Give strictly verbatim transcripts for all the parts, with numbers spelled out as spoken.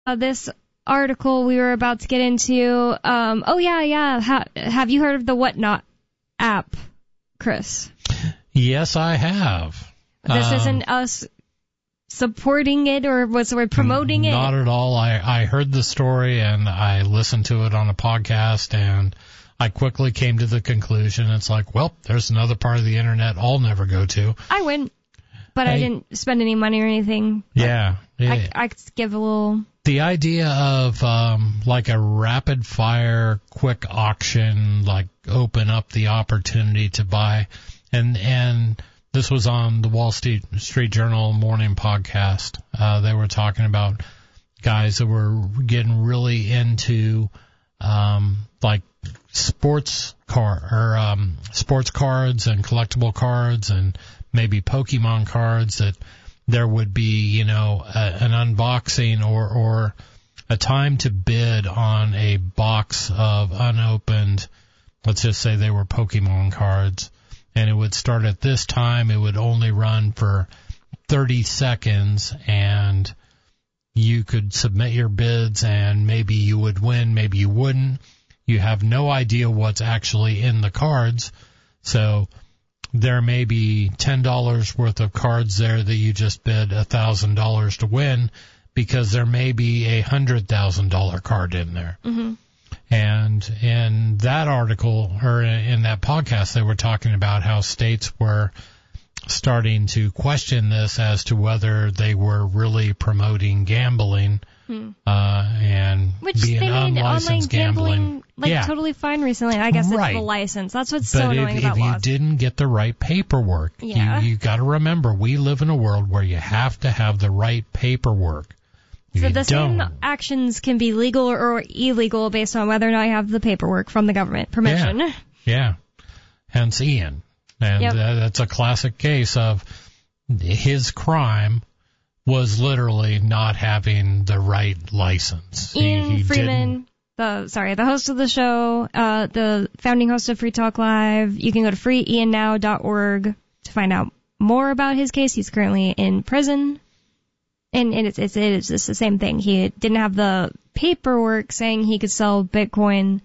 uh, this article we were about to get into. Um, oh, yeah, yeah. Ha- have you heard of the Whatnot app, Chris? Yes, I have. This um, isn't us supporting it or what's the word, promoting it? Not at all. I, I heard the story and I listened to it on a podcast, and I quickly came to the conclusion it's like, well, there's another part of the internet I'll never go to. I went, but I, I didn't spend any money or anything. Yeah. I, I could give a little... The idea of um, like a rapid fire, quick auction, like open up the opportunity to buy, and and this was on the Wall Street, Street Journal morning podcast. Uh, they were talking about guys that were getting really into um, like sports car or um, sports cards and collectible cards and maybe Pokemon cards, that there would be, you know, a, an unboxing or, or a time to bid on a box of unopened, let's just say they were Pokemon cards, and it would start at this time. It would only run for thirty seconds, and you could submit your bids, and maybe you would win, maybe you wouldn't. You have no idea what's actually in the cards, so there may be ten dollars worth of cards there that you just bid one thousand dollars to win, because there may be a one hundred thousand dollars card in there. Mm-hmm. And in that article, or in that podcast, they were talking about how states were starting to question this as to whether they were really promoting gambling hmm. uh, and Which being they made unlicensed gambling, gambling. Like yeah. totally fine recently. I guess right. it's the license. That's what's but so if, annoying if about you laws. didn't get the right paperwork, yeah. you, you got to remember, we live in a world where you have to have the right paperwork. So you the don't. same actions can be legal or, or illegal based on whether or not you have the paperwork from the government permission. Yeah. yeah. Hence Ian. And yep. uh, that's a classic case of his crime was literally not having the right license. Ian he, he Freeman, the sorry, the host of the show, uh, the founding host of Free Talk Live. You can go to free ian now dot org to find out more about his case. He's currently in prison. And, and it's, it's, it's just the same thing. He didn't have the paperwork saying he could sell Bitcoin,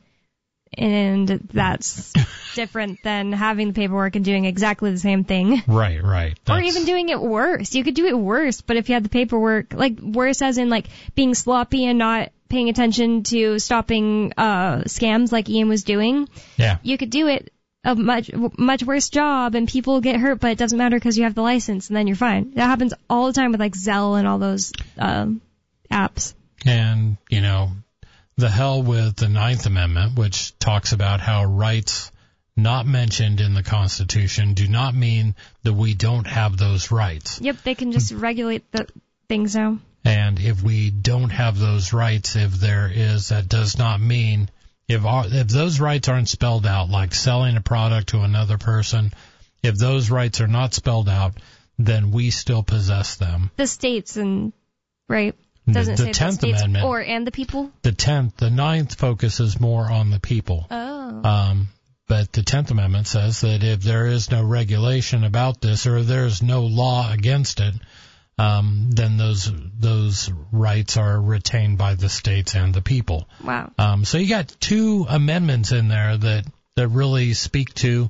and that's different than having the paperwork and doing exactly the same thing. Right, right. That's... Or even doing it worse. You could do it worse, but if you had the paperwork, like worse as in like being sloppy and not paying attention to stopping uh scams like Ian was doing, yeah. you could do it a much much worse job, and people get hurt, but it doesn't matter because you have the license, and then you're fine. That happens all the time with like Zelle and all those um, apps. And, you know, the hell with the Ninth Amendment, which talks about how rights not mentioned in the Constitution do not mean that we don't have those rights. Yep, they can just regulate the things now. And if we don't have those rights, if there is, that does not mean... If our, if those rights aren't spelled out, like selling a product to another person, if those rights are not spelled out, then we still possess them. The states and, right? Doesn't the, the say tenth the states Amendment, or and the people? The tenth, the ninth focuses more on the people. Oh. Um, but the tenth Amendment says that if there is no regulation about this, or if there is no law against it, Um, then those those rights are retained by the states and the people. Wow. Um, so you got two amendments in there that, that really speak to,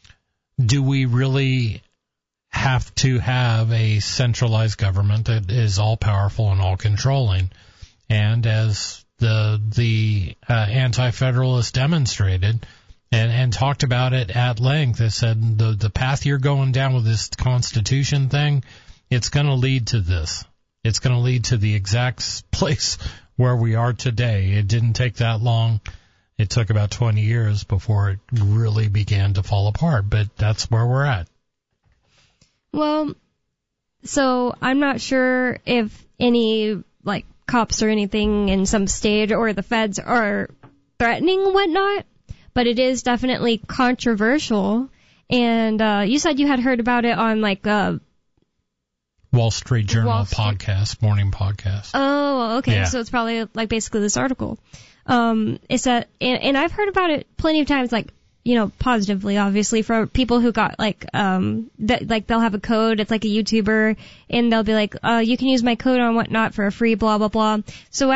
do we really have to have a centralized government that is all powerful and all controlling? And as the the uh, anti-federalists demonstrated and, and talked about it at length, they said the the path you're going down with this Constitution thing, it's going to lead to this. It's going to lead to the exact place where we are today. It didn't take that long. It took about twenty years before it really began to fall apart, but that's where we're at. Well, so I'm not sure if any, like, cops or anything in some state or the feds are threatening whatnot, but it is definitely controversial. And uh you said you had heard about it on, like, uh Wall Street Journal Wall Street. podcast, morning podcast. Oh, okay. Yeah. So it's probably like basically this article. Um, it's a, and, and I've heard about it plenty of times, like, you know, positively, obviously, for people who got like, um, that, like they'll have a code. It's like a YouTuber, and they'll be like, uh, you can use my code on whatnot for a free blah blah blah. So